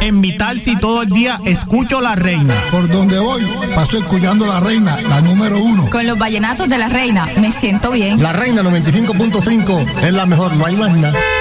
En Vital Si todo el día escucho La Reina. Por donde voy, paso escuchando La Reina, la número 1. Con los vallenatos de La Reina, me siento bien. La Reina 95.5 es la mejor, no hay más nada.